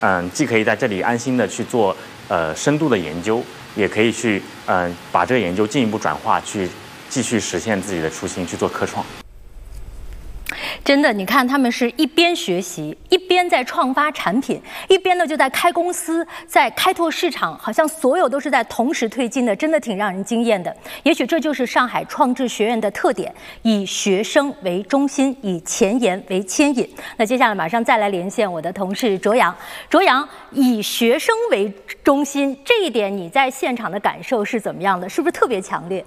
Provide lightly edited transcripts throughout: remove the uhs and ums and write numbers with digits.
既可以在这里安心的去做深度的研究，也可以去把这个研究进一步转化，去继续实现自己的初心，去做科创。 真的，你看他们是一边学习，一边在创发产品，一边呢就在开公司，在开拓市场，好像所有都是在同时推进的，真的挺让人惊艳的。也许这就是上海创智学院的特点，以学生为中心，以前沿为牵引。那接下来马上再来连线我的同事卓阳。卓阳，以学生为中心这一点，你在现场的感受是怎么样的？是不是特别强烈？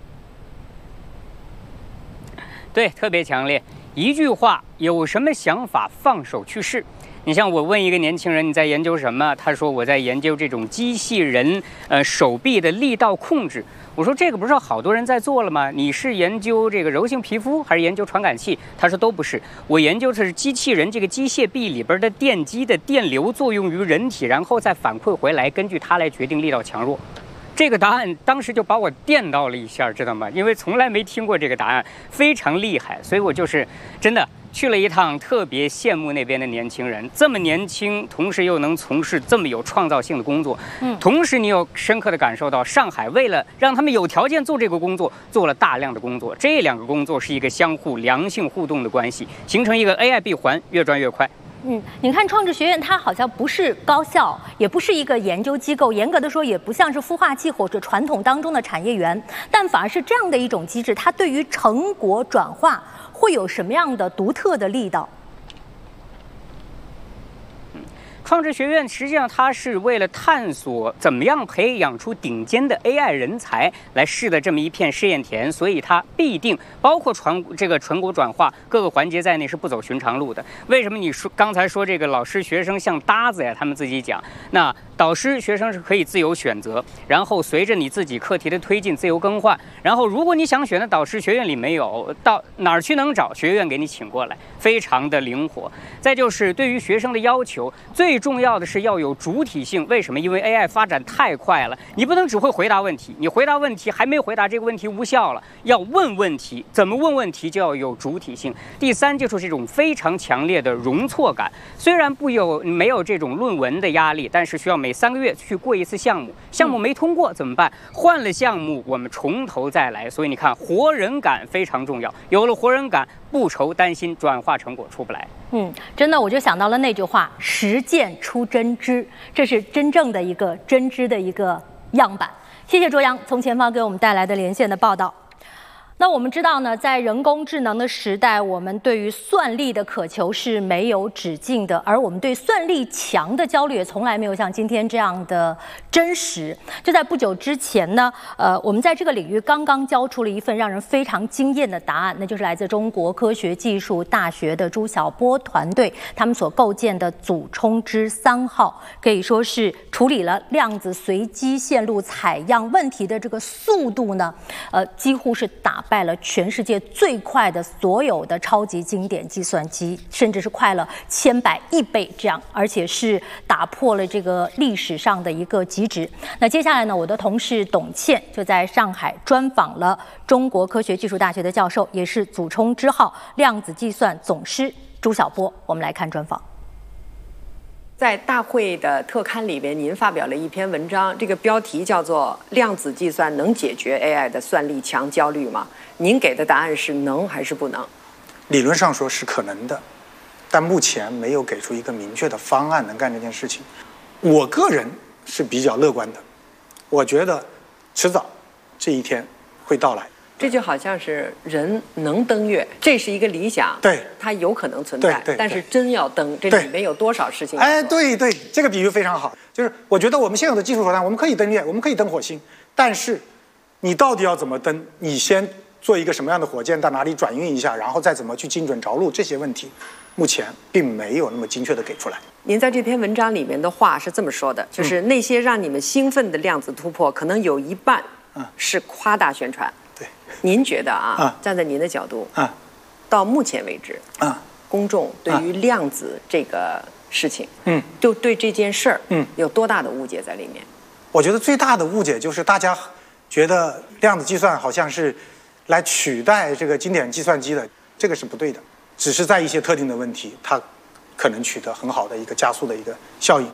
对，特别强烈。一句话，有什么想法放手去试。你像我问一个年轻人你在研究什么，他说我在研究这种机器人手臂的力道控制。我说这个不是好多人在做了吗？你是研究这个柔性皮肤还是研究传感器？他说都不是，我研究的是机器人这个机械臂里边的电机的电流作用于人体，然后再反馈回来，根据它来决定力道强弱。这个答案当时就把我电到了一下，知道吗？因为从来没听过这个答案，非常厉害，所以我就是真的去了一趟，特别羡慕那边的年轻人，这么年轻，同时又能从事这么有创造性的工作。同时你有深刻的感受到，上海为了让他们有条件做这个工作，做了大量的工作。这两个工作是一个相互良性互动的关系，形成一个 AI 闭环，越转越快。 你看创智学院，它好像不是高校，也不是一个研究机构，严格的说，也不像是孵化器或者传统当中的产业园，但反而是这样的一种机制，它对于成果转化会有什么样的独特的力道？ 创智学院实际上它是为了探索怎么样培养出顶尖的 AI 人才来试的这么一片试验田，所以它必定包括这个成果转化各个环节在内是不走寻常路的。为什么你说刚才说这个老师学生像搭子呀？他们自己讲，那导师学生是可以自由选择，然后随着你自己课题的推进自由更换，然后如果你想选的导师学院里没有，到哪儿去能找？学院给你请过来，非常的灵活。再就是对于学生的要求，最重要的是要有主体性。为什么？因为 AI 发展太快了，你不能只会回答问题，你回答问题还没回答这个问题无效了，要问问题，怎么问问题就要有主体性。第三就是这种非常强烈的容错感，虽然没有这种论文的压力，但是需要每3个月去过一次项目，项目没通过怎么办？换了项目我们从头再来。所以你看活人感非常重要，有了活人感，不愁担心转化成果出不来。 真的我就想到了那句话，实践出真知，这是真正的一个真知的一个样板。谢谢卓阳从前方给我们带来的连线的报道。那我们知道呢，在人工智能的时代，我们对于算力的渴求是没有止境的，而我们对算力强的焦虑也从来没有像今天这样的真实。就在不久之前呢，我们在这个领域刚刚交出了一份让人非常惊艳的答案，那就是来自中国科学技术大学的朱晓波团队他们所构建的祖冲之3号，可以说是处理了量子随机线路采样问题的这个速度呢，几乎是打败了全世界最快的所有的超级经典计算机，甚至是快了千百亿倍这样，而且是打破了这个历史上的一个极值。那接下来呢，我的同事董倩就在上海专访了中国科学技术大学的教授，也是祖冲之号量子计算总师朱晓波。我们来看专访。 在大会的特刊里边，您发表了一篇文章，这个标题叫做《量子计算能解决 AI 的算力强焦虑吗》？您给的答案是能还是不能？ 理论上说是可能的，但目前没有给出一个明确的方案能干这件事情。我个人是比较乐观的，我觉得迟早这一天会到来。 这就好像是人能登月，这是一个理想， 对， 它有可能存在， 对， 但是真要登，这里面有多少事情？ 对，这个比喻非常好。就是我觉得我们现有的技术手段，我们可以登月，我们可以登火星，但是你到底要怎么登？你先做一个什么样的火箭，到哪里转运一下，然后再怎么去精准着陆，这些问题目前并没有那么精确的给出来。 您在这篇文章里面的话是这么说的，就是那些让你们兴奋的量子突破，可能有一半是夸大宣传。 对， 您觉得站在您的角度到目前为止公众对于量子这个事情就对这件事儿有多大的误解在里面？ 我觉得最大的误解就是大家觉得量子计算好像是来取代这个经典计算机的，这个是不对的，只是在一些特定的问题它可能取得很好的一个加速的一个效应。